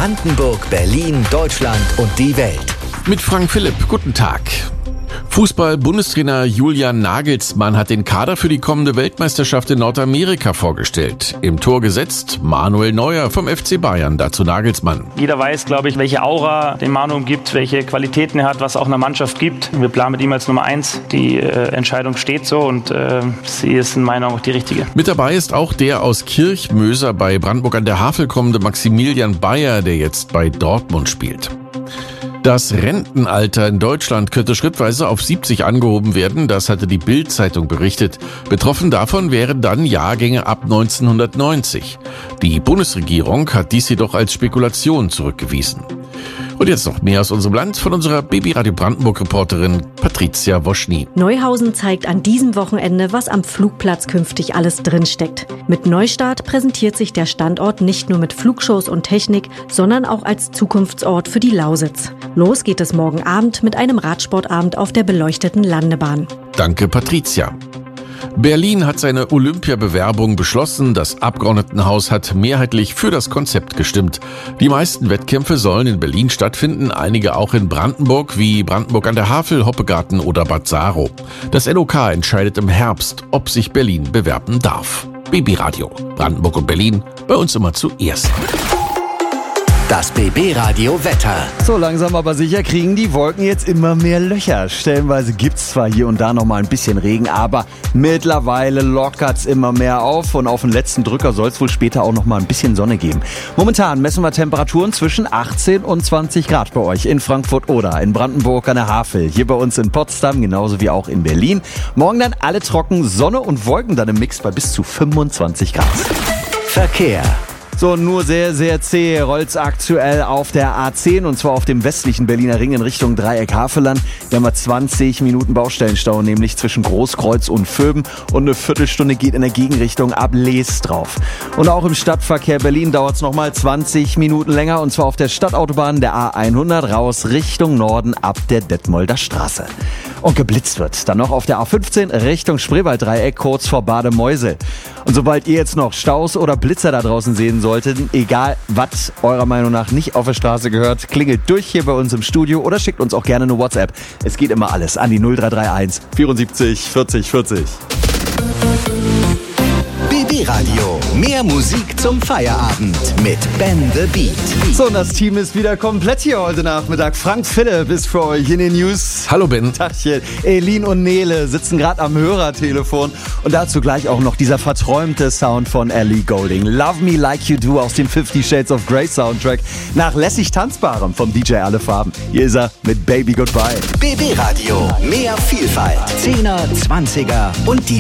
Brandenburg, Berlin, Deutschland und die Welt. Mit Frank Philipp, guten Tag. Fußball-Bundestrainer Julian Nagelsmann hat den Kader für die kommende Weltmeisterschaft in Nordamerika vorgestellt. Im Tor gesetzt Manuel Neuer vom FC Bayern, dazu Nagelsmann. Jeder weiß, glaube ich, welche Aura den Manu umgibt, welche Qualitäten er hat, was auch einer Mannschaft gibt. Wir planen mit ihm als Nummer 1. Die Entscheidung steht so und sie ist in meiner Meinung auch die richtige. Mit dabei ist auch der aus Kirchmöser bei Brandenburg an der Havel kommende Maximilian Bayer, der jetzt bei Dortmund spielt. Das Rentenalter in Deutschland könnte schrittweise auf 70 angehoben werden, das hatte die Bild-Zeitung berichtet. Betroffen davon wären dann Jahrgänge ab 1990. Die Bundesregierung hat dies jedoch als Spekulation zurückgewiesen. Und jetzt noch mehr aus unserem Land von unserer BB-Radio Brandenburg-Reporterin Patricia Woschny. Neuhausen zeigt an diesem Wochenende, was am Flugplatz künftig alles drinsteckt. Mit Neustart präsentiert sich der Standort nicht nur mit Flugshows und Technik, sondern auch als Zukunftsort für die Lausitz. Los geht es morgen Abend mit einem Radsportabend auf der beleuchteten Landebahn. Danke, Patricia. Berlin hat seine Olympiabewerbung beschlossen. Das Abgeordnetenhaus hat mehrheitlich für das Konzept gestimmt. Die meisten Wettkämpfe sollen in Berlin stattfinden, einige auch in Brandenburg, wie Brandenburg an der Havel, Hoppegarten oder Bad Saro. Das LOK entscheidet im Herbst, ob sich Berlin bewerben darf. BB Radio, Brandenburg und Berlin, bei uns immer zuerst. Das BB-Radio Wetter. So langsam aber sicher kriegen die Wolken jetzt immer mehr Löcher. Stellenweise gibt's zwar hier und da noch mal ein bisschen Regen, aber mittlerweile lockert's immer mehr auf und auf den letzten Drücker soll's wohl später auch noch mal ein bisschen Sonne geben. Momentan messen wir Temperaturen zwischen 18 und 20 Grad bei euch in Frankfurt oder in Brandenburg an der Havel. Hier bei uns in Potsdam, genauso wie auch in Berlin. Morgen dann alle trocken, Sonne und Wolken dann im Mix bei bis zu 25 Grad. Verkehr. So, nur sehr, sehr zäh rollt's aktuell auf der A10 und zwar auf dem westlichen Berliner Ring in Richtung Dreieck Havelland. Wir haben 20 Minuten Baustellenstau, nämlich zwischen Großkreuz und Vöben und eine Viertelstunde geht in der Gegenrichtung ab Lees drauf. Und auch im Stadtverkehr Berlin dauert's nochmal 20 Minuten länger und zwar auf der Stadtautobahn der A100 raus Richtung Norden ab der Detmolder Straße. Und geblitzt wird dann noch auf der A15 Richtung Spreewalddreieck kurz vor Bademeusel. Und sobald ihr jetzt noch Staus oder Blitzer da draußen sehen solltet, egal was eurer Meinung nach nicht auf der Straße gehört, klingelt durch hier bei uns im Studio oder schickt uns auch gerne eine WhatsApp. Es geht immer alles an die 0331 74 40 40. BB-Radio, mehr Musik zum Feierabend mit Ben the Beat. So, und das Team ist wieder komplett hier heute Nachmittag. Frank Philipp ist für euch in den News. Hallo Ben. Tachchen. Elin und Nele sitzen gerade am Hörertelefon und dazu gleich auch noch dieser verträumte Sound von Ellie Goulding. Love Me Like You Do aus dem 50 Shades of Grey Soundtrack. Nach lässig Tanzbarem vom DJ Alle Farben. Hier ist er mit Baby Goodbye. BB-Radio, mehr Vielfalt. 10er, 20er und die